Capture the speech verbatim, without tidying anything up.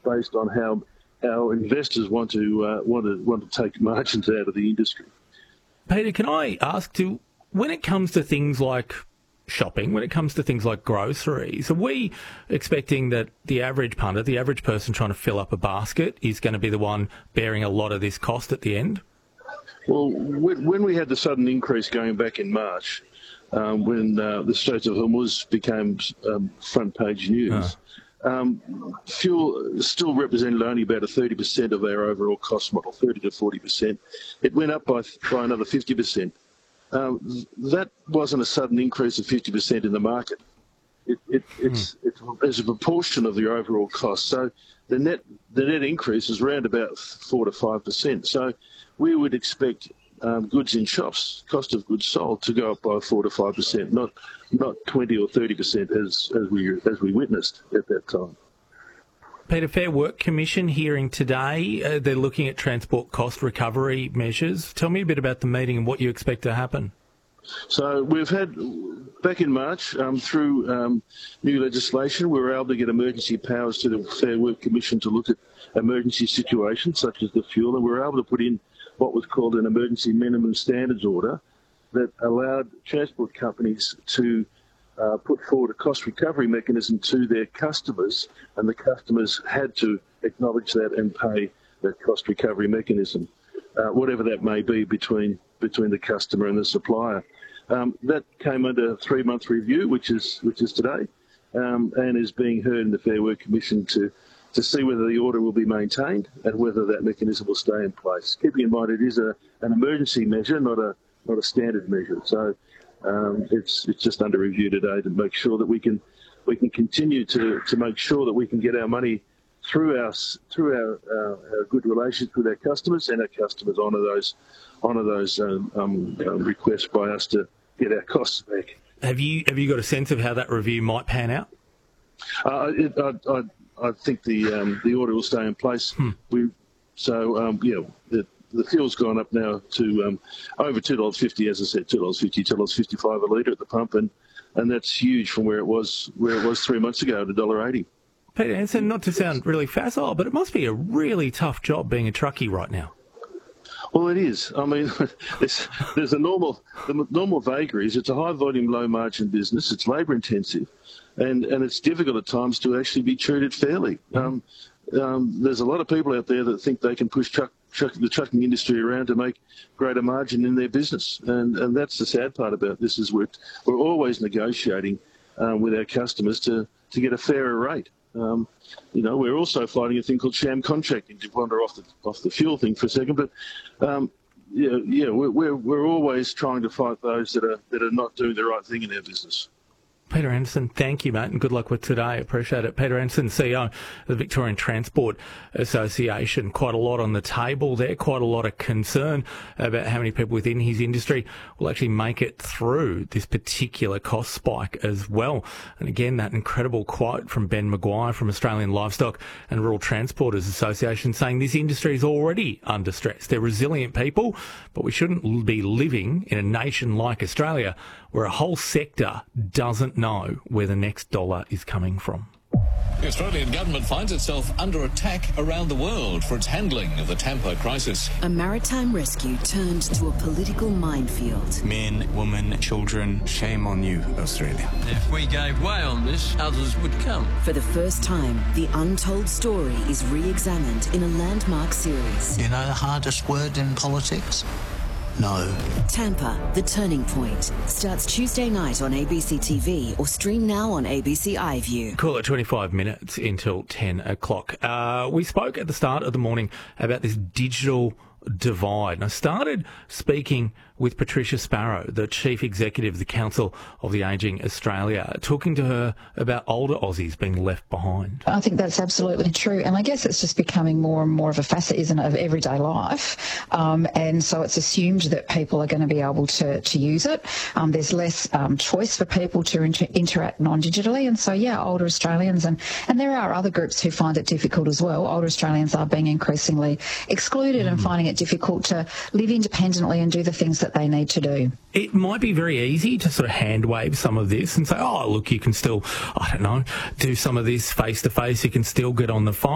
based on how our investors want to uh, want to want to take margins out of the industry. Peter, can I ask you, when it comes to things like shopping, when it comes to things like groceries, are we expecting that the average punter, the average person trying to fill up a basket, is going to be the one bearing a lot of this cost at the end? Well, when we had the sudden increase going back in March, um, when uh, the Straits of Hormuz became um, front page news, uh. um, fuel still represented only about a thirty percent of our overall cost model, thirty to forty percent. It went up by, by another fifty percent. Um, that wasn't a sudden increase of fifty percent in the market. It, it, it's, mm. it's, it's a proportion of your overall cost. So the net the net increase is around about four to five percent. So we would expect um, goods in shops, cost of goods sold, to go up by four to five percent, not not twenty or thirty percent as as we as we witnessed at that time. Peter, Fair Work Commission hearing today. Uh, they're looking at transport cost recovery measures. Tell me a bit about the meeting and what you expect to happen. So we've had, back in March, um, through um, new legislation, we were able to get emergency powers to the Fair Work Commission to look at emergency situations such as the fuel, and we were able to put in what was called an emergency minimum standards order that allowed transport companies to Uh, put forward a cost recovery mechanism to their customers, and the customers had to acknowledge that and pay that cost recovery mechanism, uh, whatever that may be between between the customer and the supplier. Um, that came under a three-month review, which is which is today, um, and is being heard in the Fair Work Commission to to see whether the order will be maintained and whether that mechanism will stay in place. Keeping in mind it is a an emergency measure, not a not a standard measure. So. Um, it's it's just under review today to make sure that we can we can continue to, to make sure that we can get our money through our through our, our, our good relations with our customers, and our customers honour those honour those um, um, um, requests by us to get our costs back. Have you have you got a sense of how that review might pan out? Uh, it, I, I I think the um, the order will stay in place. Hmm. We so um, yeah. The, The fuel's gone up now to um, over two dollars fifty, as I said, two dollars fifty, two dollars fifty-five a litre at the pump, and, and that's huge from where it was where it was three months ago at one dollar eighty. Peter Anderson, not to sound really facile, but it must be a really tough job being a truckie right now. Well, it is. I mean, there's, there's a normal the normal vagaries. It's a high-volume, low-margin business. It's labour-intensive, and, and it's difficult at times to actually be treated fairly. Um, um, there's a lot of people out there that think they can push truck Truck, the trucking industry around to make greater margin in their business, and and that's the sad part about this is we're we're always negotiating um, with our customers to to get a fairer rate. Um, you know, we're also fighting a thing called sham contracting, to wander off the off the fuel thing for a second, but um, yeah, yeah, we're, we're we're always trying to fight those that are that are not doing the right thing in their business. Peter Anderson, thank you, mate, and good luck with today. Appreciate it. Peter Anderson, C E O of the Victorian Transport Association. Quite a lot on the table there, quite a lot of concern about how many people within his industry will actually make it through this particular cost spike as well. And again, that incredible quote from Ben Maguire from Australian Livestock and Rural Transporters Association saying this industry is already under stress. They're resilient people, but we shouldn't be living in a nation like Australia where a whole sector doesn't know where the next dollar is coming from. The Australian government finds itself under attack around the world for its handling of the Tampa crisis. A maritime rescue turned to a political minefield. Men, women, children, shame on you, Australia. If we gave way on this, others would come. For the first time, the untold story is re-examined in a landmark series. You know the hardest word in politics? No. Tampa, The Turning Point, starts Tuesday night on A B C T V or stream now on A B C iView. Call it twenty-five minutes until ten o'clock. Uh, we spoke at the start of the morning about this digital divide. And I started speaking with Patricia Sparrow, the Chief Executive of the Council of the Ageing Australia, talking to her about older Aussies being left behind. I think that's absolutely true. And I guess it's just becoming more and more of a facet, isn't it, of everyday life. Um, and so it's assumed that people are going to be able to, to use it. Um, there's less um, choice for people to inter- interact non-digitally. And so, yeah, older Australians, and, and there are other groups who find it difficult as well. Older Australians are being increasingly excluded mm. and finding it difficult to live independently and do the things that they need to do. It might be very easy to sort of hand wave some of this and say, oh, look, you can still, I don't know, do some of this face-to-face. You can still get on the phone.